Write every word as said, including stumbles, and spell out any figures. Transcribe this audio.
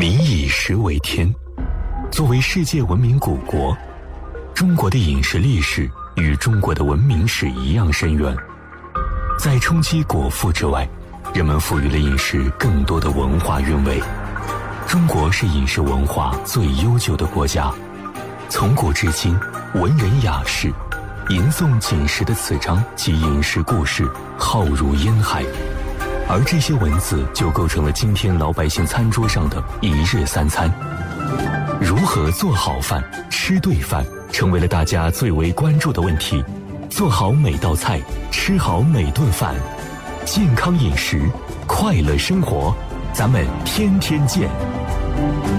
民以食为天。作为世界文明古国，中国的饮食历史与中国的文明史一样深远。在冲击果腹之外，人们赋予了饮食更多的文化韵味。中国是饮食文化最悠久的国家，从古至今，文人雅士吟诵锦食的词章及饮食故事浩如烟海，而这些文字就构成了今天老百姓餐桌上的一日三餐。如何做好饭、吃对饭，成为了大家最为关注的问题。做好每道菜，吃好每顿饭，健康饮食，快乐生活，咱们天天见。